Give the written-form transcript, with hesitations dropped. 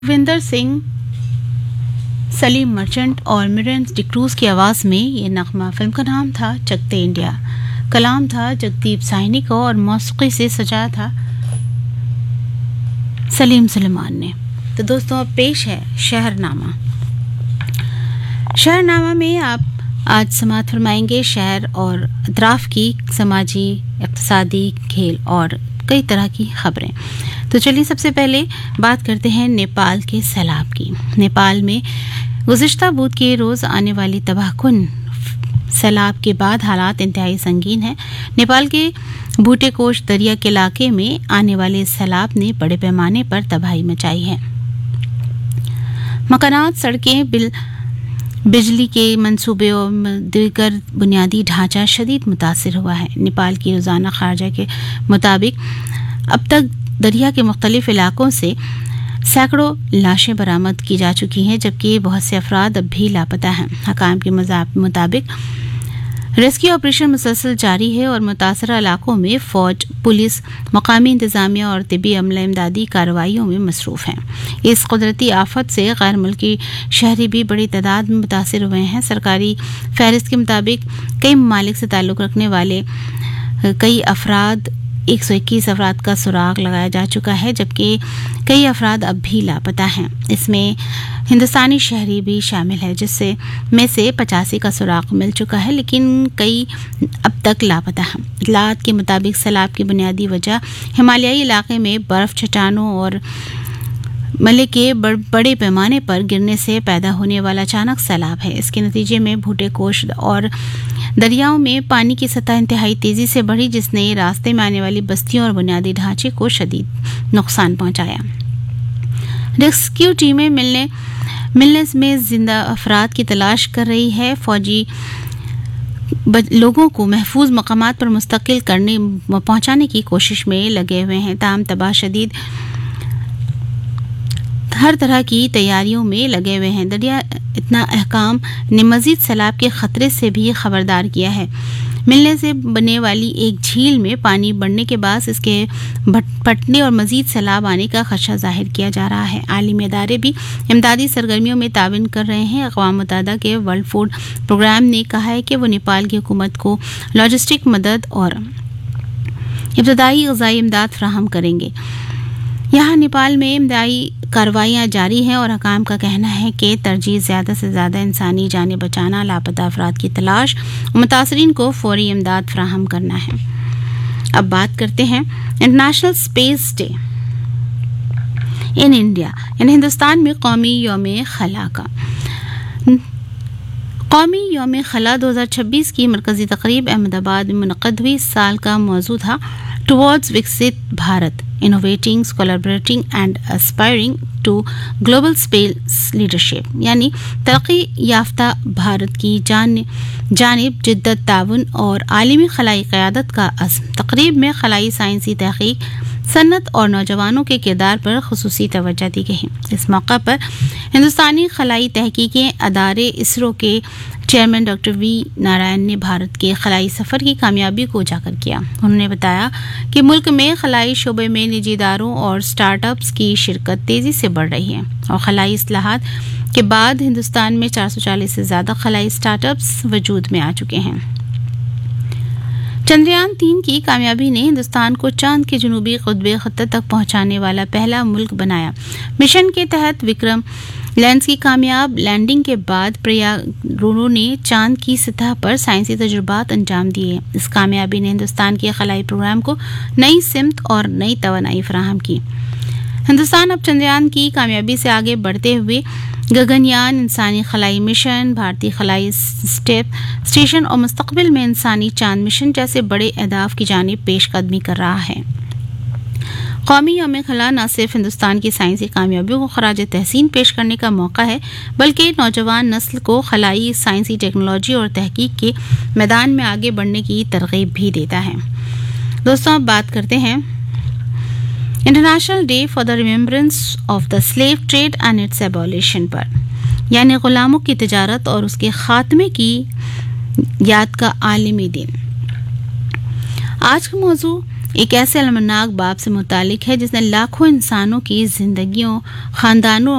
विंदर Singh, Salim merchant और Mirren D'Cruz की आवाज़ में ये नगमा। फिल्म का नाम था चक दे इंडिया। कलाम था जगदीप साहनी को और मौसीकी से सजाया था सलीम सुलेमान ने। तो दोस्तों, अब पेश है शहरनामा। शहरनामा में आप आज समाअत फरमाएंगे शहर और अतराफ की समाजी, इक़्तिसादी, खेल और कई तरह की खबरें। तो चलिए सबसे पहले बात करते हैं नेपाल के सैलाब की। नेपाल में गुज़िश्ता बुध के रोज़ आने वाली तबाहकुन सैलाब के बाद हालात इंतहाई संगीन है। नेपाल के बूटेकोश दरिया के इलाके में आने वाले सैलाब ने बड़े पैमाने पर तबाही मचाई है। मकानात, सड़कें, बिजली के मंसूबे और दीगर बुनियादी ढांचा शदीद मुतासिर हुआ है। नेपाल की रोज़ाना खारजा के मुताबिक अब तक दरिया के मुख्तलिफ इलाकों से सैकड़ों लाशें बरामद की जा चुकी हैं, जबकि बहुत से अफराद अब भी लापता हैं। हकाम के मुताबिक रेस्क्यू ऑपरेशन मुसलसल जारी है और मुतासरा इलाकों में फौज, पुलिस, मकामी इंतजामिया और तिबी अमला इमदादी कार्रवाइयों में मसरूफ़ हैं। इस कुदरती आफत से गैर मुल्की शहरी भी बड़ी तादाद में मुतासिर हुए हैं। सरकारी फहरिस्त के मुताबिक कई ममालिक से ताल्लुक़ रखने वाले 121 अफराद का सुराग लगाया जा चुका है, जबकि कई अफराद अब भी लापता हैं। इसमें हिंदुस्तानी शहरी भी शामिल है, जिससे में से 85 का सुराग मिल चुका है, लेकिन कई अब तक लापता हैं। इत्तलात के मुताबिक सैलाब की बुनियादी वजह हिमालयाई इलाके में बर्फ़, चट्टानों और मलबे के बड़े पैमाने पर गिरने से पैदा होने वाला अचानक सैलाब है। इसके नतीजे में भूटेकोश और दरियाओं में पानी की सतह इंतहाई तेज़ी से बढ़ी, जिसने रास्ते में आने वाली बस्तियों और बुनियादी ढांचे को शदीद नुकसान पहुंचाया। रेस्क्यू टीमें मिलने में जिंदा अफराद की तलाश कर रही है। फौजी लोगों को महफूज मकामात पर मुस्तकिल पहुंचाने की कोशिश में लगे हुए हैं। ताहम तबाह शदीद हर तरह की तैयारियों में लगे हुए हैं। दरिया इतना अहकाम ने मजीद सैलाब के खतरे से भी खबरदार किया है। मिलने से बने वाली एक झील में पानी बढ़ने के बाद इसके फटने और मजीद सैलाब आने का खदशा जाहिर किया जा रहा है। आलमी इदारे भी इमदादी सरगर्मियों में ताबिन कर रहे हैं। अक़वाम मुत्तहिदा के वर्ल्ड फूड प्रोग्राम ने कहा है कि वो नेपाल की हुकूमत को लॉजिस्टिक मदद और इब्तदाई ग़िज़ाई इमदाद फराहम करेंगे। यहाँ नेपाल में इमदादी कार्रवाइयाँ जारी हैं और हकाम का कहना है कि तरजीह ज़्यादा से ज़्यादा इंसानी जानें बचाना, लापता अफराद की तलाश और मुतासरीन को फौरी इमदाद फराहम करना है। अब बात करते हैं international space day in India यानी हिंदुस्तान में कौमी यौम खला का। कौमी यौम खला 2026 की मरकज़ी तकरीब अहमदाबाद में मुनक़्क़द हुई। इस साल का मौजू था टुवर्ड्स विकसित Bharat, innovating, collaborating and aspiring to global space leadership, यानी तरक्की याफ्ता भारत की जानिब जिद्दत, ताउन और आलमी खलाई क़यादत का अज़्म। तकरीब में खलाई साइंसी तहक़ीक़, सन्नत और नौजवानों के किरदार पर ख़ुसूसी तवज्जो दी गई। इस मौका पर हिंदुस्तानी खलाई तहक़ीक़ी अदारे इसरो के चेयरमैन डॉक्टर वी नारायण ने भारत के खलाई सफ़र की कामयाबी को उजागर किया। उन्होंने बताया कि मुल्क में खलाई शोबे में निजी इदारों और स्टार्टअप्स की शिरकत तेज़ी से बढ़ रही है और खलाई इस्लाहात के बाद हिंदुस्तान में 440 से ज़्यादा खलाई स्टार्टअप्स वजूद में आ चुके हैं। चंद्रयान 3 की कामयाबी ने हिंदुस्तान को चांद के जनूबी क़ुतबे ख़त्ते तक पहुंचाने वाला पहला मुल्क बनाया। मिशन के तहत विक्रम लैंस की कामयाब लैंडिंग के बाद प्रयागरुरु ने चांद की सतह पर साइंसी तजुर्बात अंजाम दिए। इस कामयाबी ने हिंदुस्तान के खलाई प्रोग्राम को नई सिमत और नई तवानाई फराहम की। हिंदुस्तान अब चंद्रयान की कामयाबी से आगे बढ़ते हुए गगनयान, इंसानी खलाई मिशन, भारतीय खलाई स्टेशन और मुस्तकबिल में इंसानी चांद मिशन जैसे बड़े अहदाफ की जानिब पेशकदमी कर रहा है। कौमी यौम खला न सिर्फ हिंदुस्तान की साइंसी कामयाबियों को खराज तहसीन पेश करने का मौका है, बल्कि नौजवान नस्ल को खलाई, साइंसी टेक्नोलॉजी और तहकीक के मैदान में आगे बढ़ने की तरगीब भी देता है। दोस्तों, अब बात करते हैं international day for the remembrance of the slave trade and it's abolition पर, यानी गुलामों की तिजारत और उसके खात्मे की याद का आलमी दिन। आज का मौजू ایک ایسے المناک باب سے متعلق ہے جس نے لاکھوں انسانوں کی زندگیوں، خاندانوں